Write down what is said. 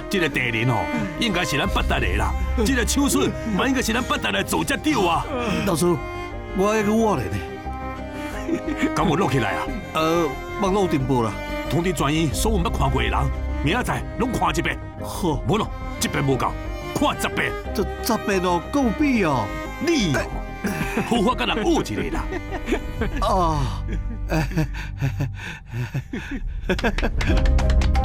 这个地人哦，应该是咱八达的啦。这个手笋嘛，应该是咱八达来做才对啊。 老师，我迄个我嘞呢？ 敢有录起来啊？ 网络电报啦。 通知全院所有捌看过的人，明仔载拢看一遍。 好， 无咯，一遍无够，看10遍。 这10遍哦，够比哦。 你哦，好好甲人学一个啦。 啊。